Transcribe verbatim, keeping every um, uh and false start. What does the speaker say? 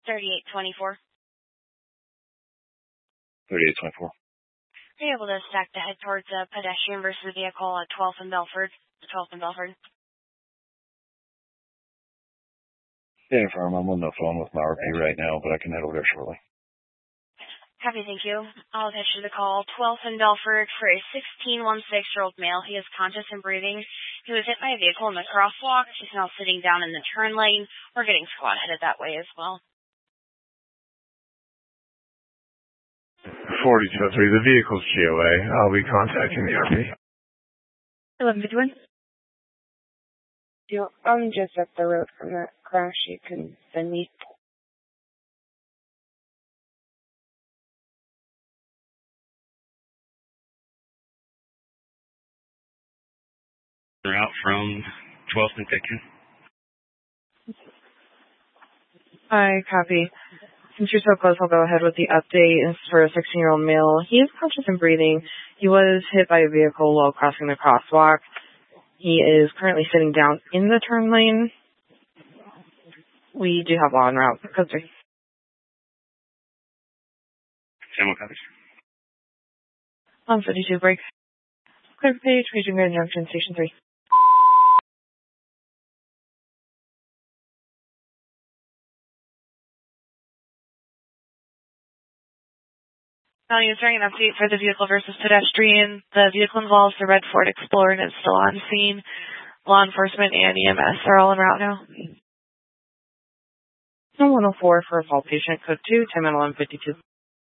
thirty-eight twenty-four. thirty-eight twenty-four. Are you able to stack the head towards a pedestrian versus vehicle at twelfth and Belford? twelfth and Belford. Yeah, firm. I'm on the phone with my R P right now, but I can head over there shortly. Happy, thank you. I'll attach you the call. twelfth and Belford for a sixteen sixteen-year-old male. He is conscious and breathing. He was hit by a vehicle in the crosswalk. He's now sitting down in the turn lane. We're getting squad headed that way as well. forty-two oh three, the vehicle's G O A. I'll be contacting the R P. eleven fifty-one. I'm just up the road from that crash. You can send me. They're out from twelfth and Pitkin. Hi, copy. Since you're so close, I'll go ahead with the update. It's for a sixteen-year-old male. He is conscious and breathing. He was hit by a vehicle while crossing the crosswalk. He is currently sitting down in the turn lane. We do have law en route. Code three. Samuel coverage. On fifty-two break. Clear page, Region Grand Junction, Station three. County is during an update for the vehicle versus pedestrian. The vehicle involves the red Ford Explorer and is still on scene. Law enforcement and E M S are all en route now. one oh four for a fall patient, code two, ten eleven fifty-two.